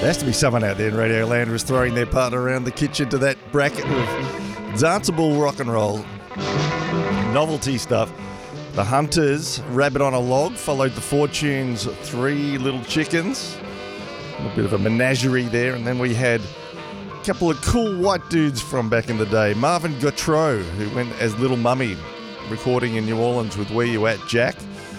There has to be someone out there in Radio Land who's throwing their partner around the kitchen to that bracket of danceable rock and roll. Novelty stuff. The Hunters, Rabbit on a Log, followed the Fortunes, Three Little Chickens. A bit of a menagerie there. And then we had a couple of cool white dudes from back in the day. Marvin Gautreaux, who went as Little Mummy, recording in New Orleans with Where You At, Jack.